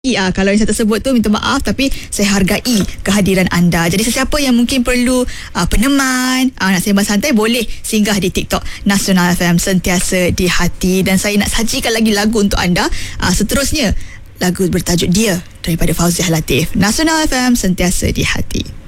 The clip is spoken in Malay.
Kalau yang saya tersebut tu minta maaf, tapi saya hargai kehadiran anda. Jadi sesiapa yang mungkin perlu peneman, nak sembang santai, boleh singgah di TikTok Nasional FM, sentiasa di hati. Dan saya nak sajikan lagi lagu untuk anda. Seterusnya lagu bertajuk Dia daripada Fauziah Latif. Nasional FM, sentiasa di hati.